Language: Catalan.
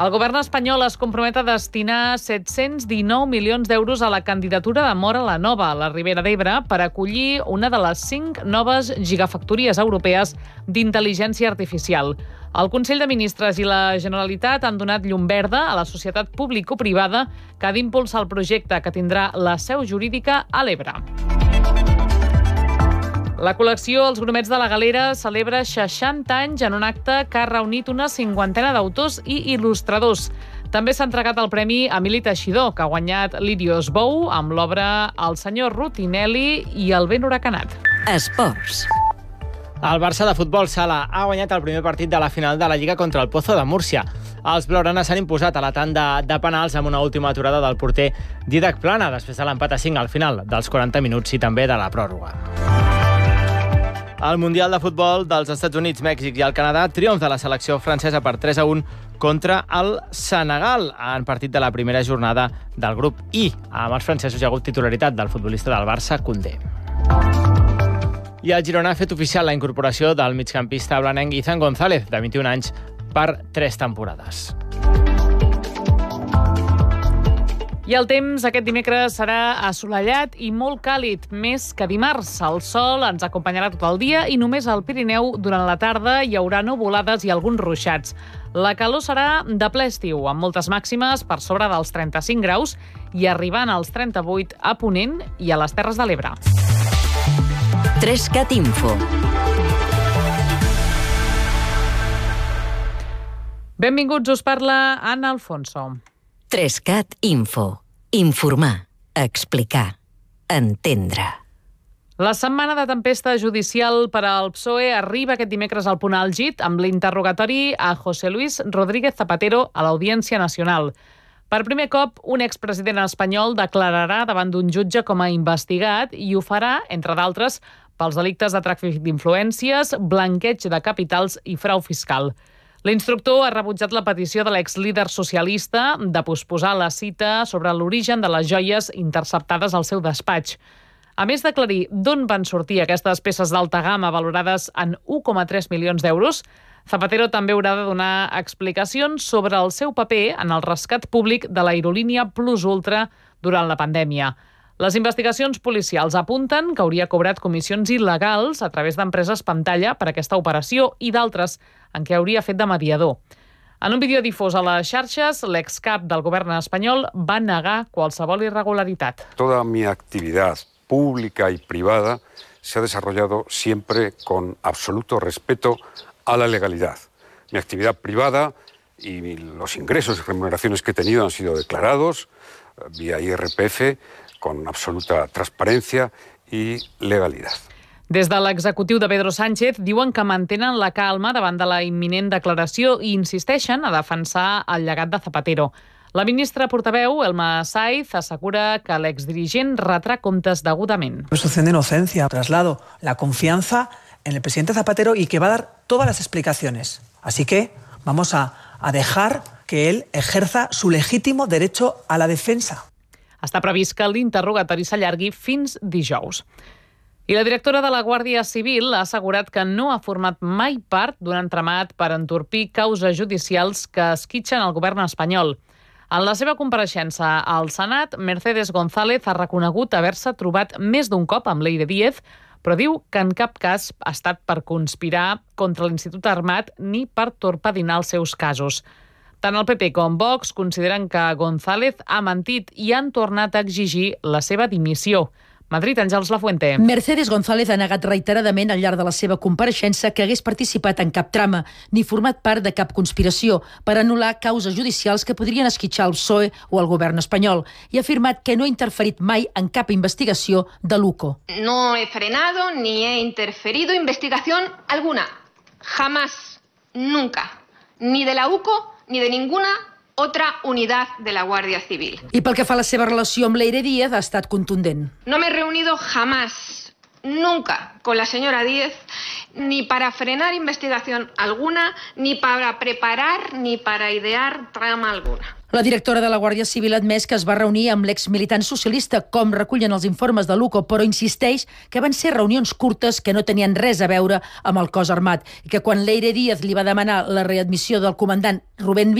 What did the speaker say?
El govern espanyol es compromet a destinar 719 milions d'euros a la candidatura de Móra la Nova, a la Ribera d'Ebre, per acollir una de les 5 noves gigafactories europees d'intel·ligència artificial. El Consell de Ministres i la Generalitat han donat llum verda a la societat público-privada que ha d'impulsar el projecte, que tindrà la seu jurídica a l'Ebre. La col·lecció Els Grumets de la Galera celebra 60 anys en un acte que ha reunit una 50ena d'autors i il·lustradors. També s'ha entregat el Premi Emili Teixidor, que ha guanyat Lirios Bou amb l'obra El senyor Rutinelli i el vent huracanat. Esports. El Barça de futbol sala ha guanyat el primer partit de la final de la Lliga contra el Pozo de Múrcia. Els blaugranes s'han imposat a la tanda de penals amb una última aturada del porter Dídac Plana, després de l'empat a 5 al final dels 40 minuts i també de la pròrroga. El Mundial de Futbol dels Estats Units, Mèxic i el Canadà, triomf de la selecció francesa per 3-1 contra el Senegal en partit de la primera jornada del grup I. Amb els francesos hi ha hagut titularitat del futbolista del Barça, Koundé. I el Girona ha fet oficial la incorporació del migcampista blanenc Izan González, de 21 anys, per 3 temporades. I el temps aquest dimecres serà assolellat i molt càlid, més que dimarts. El sol ens acompanyarà tot el dia i només al Pirineu durant la tarda hi haurà nuvolades i alguns ruixats. La calor serà de ple estiu, amb moltes màximes per sobre dels 35 graus i arribant als 38 a Ponent i a les Terres de l'Ebre. 3CAT Info. Benvinguts, us parla Anna Alfonso. 3CAT Info. Informar, explicar, entendre. La setmana de tempesta judicial per al PSOE arriba aquest dimecres al punt àlgid amb l'interrogatori a José Luis Rodríguez Zapatero a l'Audiència Nacional. Per primer cop, un expresident espanyol declararà davant d'un jutge com a investigat i ho farà, entre d'altres, pels delictes de tràfic d'influències, blanqueig de capitals i frau fiscal. L'instructor ha rebutjat la petició de l'exlíder socialista de posposar la cita sobre l'origen de les joies interceptades al seu despatx. A més d'aclarir d'on van sortir aquestes peces d'alta gamma valorades en 1,3 milions d'euros, Zapatero també haurà de donar explicacions sobre el seu paper en el rescat públic de l'aerolínia Plus Ultra durant la pandèmia. Les investigacions policials apunten que hauria cobrat comissions il·legals a través d'empreses pantalla per aquesta operació i d'altres en què hauria fet de mediador. En un vídeo difós a les xarxes, l'excap del govern espanyol va negar qualsevol irregularitat. Toda mi actividad pública y privada se ha desarrollado siempre con absoluto respeto a la legalidad. Mi actividad privada y los ingresos y remuneraciones que he tenido han sido declarados vía IRPF con absoluta transparencia y legalidad. Des de l'executiu de Pedro Sánchez diuen que mantenen la calma davant de la imminent declaració i insisteixen a defensar el llegat de Zapatero. La ministra portaveu, Elma Saiz, assegura que l'exdirigent retrà comptes degudament. Presunción de inocencia. Traslado la confianza en el presidente Zapatero y que va a dar todas las explicaciones. Así que vamos a dejar que él ejerza su legítimo derecho a la defensa. Està previst que l'interrogatori s'allargui fins dijous. I la directora de la Guàrdia Civil ha assegurat que no ha format mai part d'un entramat per entorpir causes judicials que esquitxen el govern espanyol. En la seva compareixença al Senat, Mercedes González ha reconegut haver-se trobat més d'un cop amb Leire Díez, però diu que en cap cas ha estat per conspirar contra l'Institut Armat ni per torpedinar els seus casos. Tant el PP com Vox consideren que González ha mentit i han tornat a exigir la seva dimissió. Madrid, Àngels Lafuente. Mercedes González ha negat reiteradament al llarg de la seva compareixença que hagués participat en cap trama ni format part de cap conspiració per anul·lar causes judicials que podrien esquitxar el PSOE o el govern espanyol i ha afirmat que no ha interferit mai en cap investigació de l'UCO. No he frenado ni he interferido investigación alguna. Jamás, nunca. Ni de la UCO ni de ninguna otra unidad de la Guardia Civil. I pel que fa a la seva relació amb Leire Díez, ha estat contundent. No me he reunido jamás, nunca, con la señora Díez, ni para frenar investigación alguna, ni para preparar, ni para idear trama alguna. La directora de la Guàrdia Civil ha admès que es va reunir amb l'exmilitant socialista, com recullen els informes de l'UCO, però insisteix que van ser reunions curtes que no tenien res a veure amb el cos armat i que quan Leire Díez li va demanar la readmissió del comandant Rubén